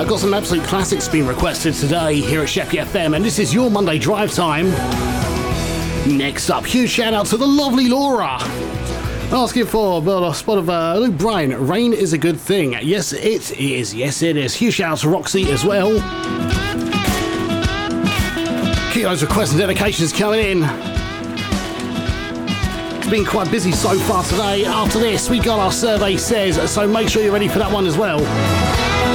got some absolute classics being requested today here at Sheppey FM, and this is your Monday drive time. Next up, huge shout out to the lovely Laura, asking for a spot of Luke Bryan, Rain is a Good Thing. Yes, it is. Yes, it is. Huge shout out to Roxy as well. Keep those requests and dedications coming in. It's been quite busy so far today. After this, we got our Survey Says, so make sure you're ready for that one as well.